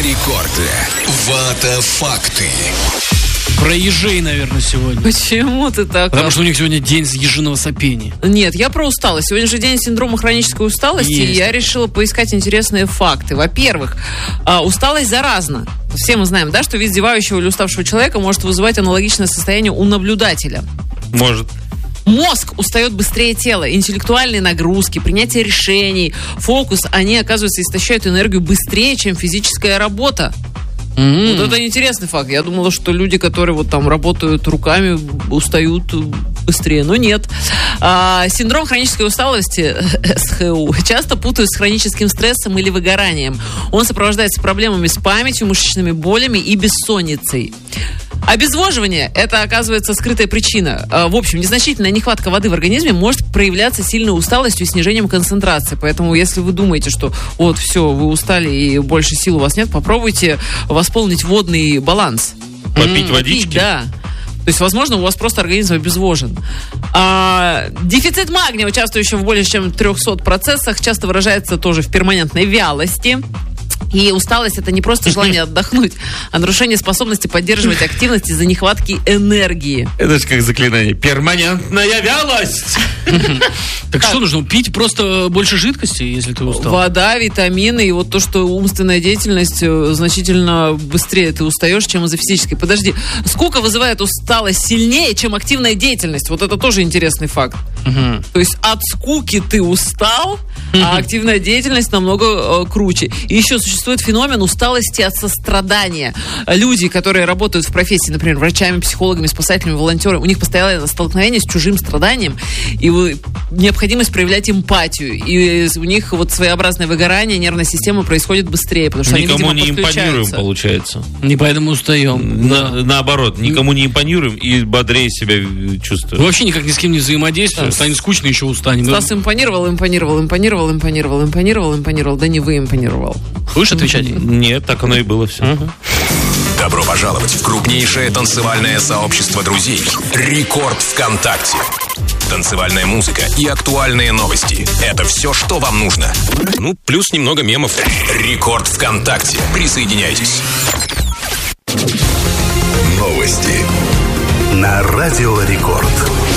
Рекорды. Вата-факты. Про ежей, наверное, сегодня. Почему ты так? Потому что у них сегодня день ежиного сопения. Нет, я про усталость. Сегодня же день синдрома хронической усталости, и я решила поискать интересные факты. Во-первых, усталость заразна. Все мы знаем, да, что вид зевающего или уставшего человека может вызывать аналогичное состояние у наблюдателя. Может. Мозг устает быстрее тела. Интеллектуальные нагрузки, принятие решений, фокус, они, оказывается, истощают энергию быстрее, чем физическая работа. Вот это интересный факт. Я думала, что люди, которые вот там работают руками, устают быстрее, но нет. Синдром хронической усталости, СХУ, часто путают с хроническим стрессом или выгоранием. Он сопровождается проблемами с памятью, мышечными болями и бессонницей. Обезвоживание – это, оказывается, скрытая причина. В общем, незначительная нехватка воды в организме может проявляться сильной усталостью и снижением концентрации. Поэтому, если вы думаете, что вот все, вы устали и больше сил у вас нет, попробуйте восполнить водный баланс. Попить водички? Да. То есть, возможно, у вас просто организм обезвожен. Дефицит магния, участвующего в более чем 300 процессах, часто выражается тоже в перманентной вялости. И усталость – это не просто желание отдохнуть, а нарушение способности поддерживать активность из-за нехватки энергии. Это же как заклинание. Перманентная вялость! Так что нужно? Пить просто больше жидкости, если ты устал? Вода, витамины и вот то, что умственная деятельность значительно быстрее ты устаешь, чем из-за физической. Подожди, скука вызывает усталость сильнее, чем активная деятельность. Вот это тоже интересный факт. То есть от скуки ты устал, а активная деятельность намного круче. И еще существует феномен усталости от сострадания. Люди, которые работают в профессии, например, врачами, психологами, спасателями, волонтерами, у них постоянное столкновение с чужим страданием и необходимость проявлять эмпатию. И у них вот своеобразное выгорание нервной системы происходит быстрее, потому что никому они, видимо, не импонируем, получается. Не поэтому устаем. Наоборот, никому не импонируем и бодрее себя чувствуем. Вообще никак ни с кем не взаимодействуем, станет скучно, еще устанем. Стас импонировал. Да не вы импонировал. Будешь отвечать? Нет, так оно и было все. Добро пожаловать в крупнейшее танцевальное сообщество друзей. Рекорд ВКонтакте. Танцевальная музыка и актуальные новости. Это все, что вам нужно. Ну, плюс немного мемов. Рекорд ВКонтакте. Присоединяйтесь. Новости на Радио Рекорд.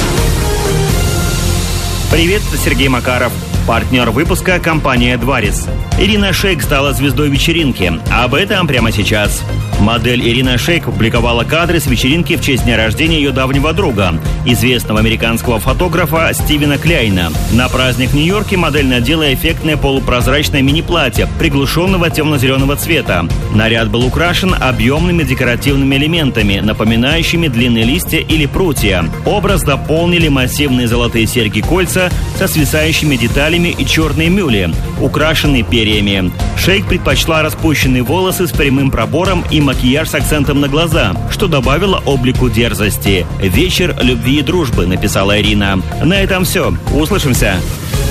Привет, это Сергей Макаров. Партнер выпуска – компания «Дварис». Ирина Шейк стала звездой вечеринки. Об этом прямо сейчас. Модель Ирина Шейк опубликовала кадры с вечеринки в честь дня рождения ее давнего друга, известного американского фотографа Стивена Кляйна. На праздник в Нью-Йорке модель надела эффектное полупрозрачное мини-платье приглушенного темно-зеленого цвета. Наряд был украшен объемными декоративными элементами, напоминающими длинные листья или прутья. Образ дополнили массивные золотые серьги-кольца со свисающими деталями и черные мюли, украшенные перьями. Шейк предпочла распущенные волосы с прямым пробором и макияж с акцентом на глаза, что добавило облику дерзости. «Вечер любви и дружбы», написала Ирина. На этом все. Услышимся.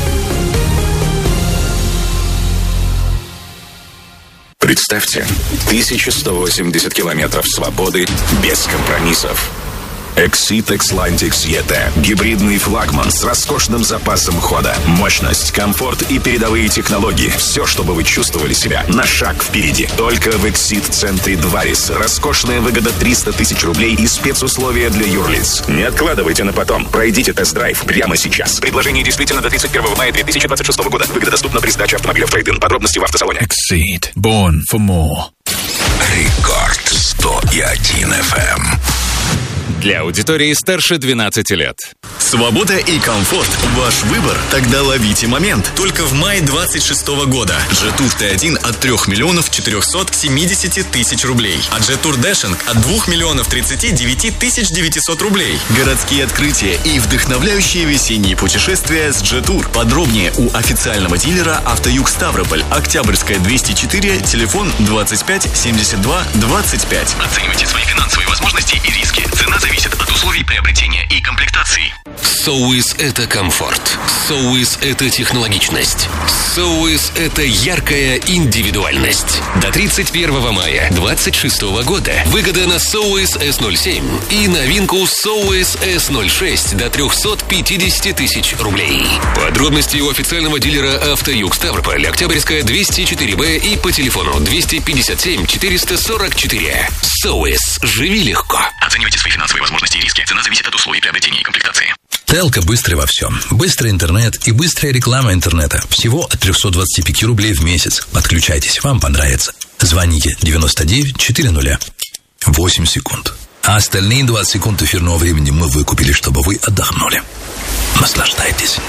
Представьте, 1180 километров свободы без компромиссов. Exit Xlantics ET. Гибридный флагман с роскошным запасом хода. Мощность, комфорт и передовые технологии. Все, чтобы вы чувствовали себя на шаг впереди. Только в Exit-центре Дварис. Роскошная выгода 300 тысяч рублей и спецусловия для юрлиц. Не откладывайте на потом. Пройдите тест-драйв прямо сейчас. Предложение действительно до 31 мая 2026 года. Выгода доступна при сдаче автомобиля в трейд-ин. Подробности в автосалоне. Exit. Born for more. Рекорд 101 FM. Для аудитории старше 12 лет. Свобода и комфорт – ваш выбор? Тогда ловите момент. Только в мае 26 года. Джетур Т1 от 3 миллионов 470 тысяч рублей. А Джетур Дэшинг от 2 миллионов 39 тысяч 900 рублей. Городские открытия и вдохновляющие весенние путешествия с Джетур. Подробнее у официального дилера «Автоюг Ставрополь». Октябрьская, 204, телефон 25 72 25. Оценивайте свои финансовые возможности и риски. Цена зависит от условий приобретения и комплектации. Соуис – это комфорт. Соуис – это технологичность. Соуис – это яркая индивидуальность. До 31 мая 2026 года выгода на Соуис S07 и новинку Соуис S06 до 350 тысяч рублей. Подробности у официального дилера «Автоюг Ставрополь», Октябрьская, 204Б и по телефону 257 444. Соуис. Живи легко. Оценивайте свои финансовые возможности и риски. Цена зависит от условий приобретения и комплектации. Телко быстрый во всем. Быстрый интернет и быстрая реклама интернета. Всего от 325 рублей в месяц. Подключайтесь, вам понравится. Звоните 99 400. 8 секунд. А остальные 20 секунд эфирного времени мы выкупили, чтобы вы отдохнули. Наслаждайтесь.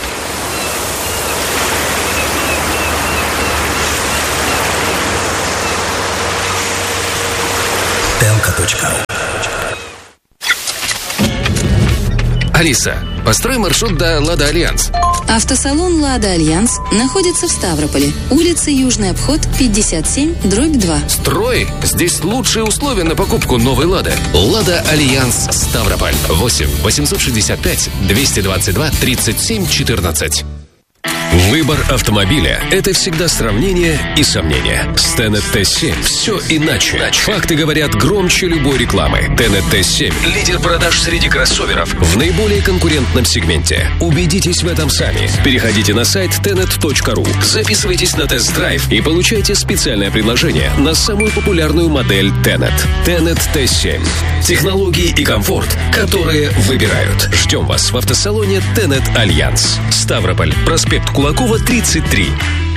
Telco.ru. Алиса, построй маршрут до «Лада Альянс». Автосалон «Лада Альянс» находится в Ставрополе. Улица Южный обход, 57/2. Строй! Здесь лучшие условия на покупку новой «Лады». «Лада Альянс» Ставрополь. 8 865 222 37 14. Выбор автомобиля – это всегда сравнение и сомнение. С Tenet T7 все иначе. Факты говорят громче любой рекламы. Tenet T7 – лидер продаж среди кроссоверов в наиболее конкурентном сегменте. Убедитесь в этом сами. Переходите на сайт tenet.ru, записывайтесь на тест-драйв и получайте специальное предложение на самую популярную модель Tenet. Tenet T7. Технологии и комфорт, которые выбирают. Ждем вас в автосалоне Tenet Альянс. Ставрополь. Проспект Кулакова, 33.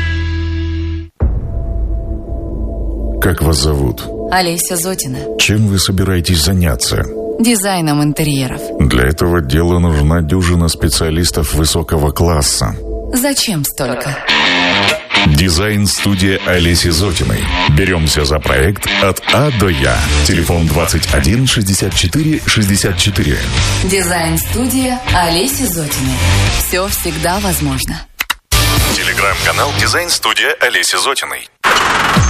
Как вас зовут? Олеся Зотина. Чем вы собираетесь заняться? Дизайном интерьеров. Для этого дела нужна дюжина специалистов высокого класса. Зачем столько? Дизайн-студия Олеси Зотиной. Беремся за проект от А до Я. Телефон 21 64 64. Дизайн-студия Олеси Зотиной. Все всегда возможно. Телеграм-канал «Дизайн-студия Олеси Зотиной».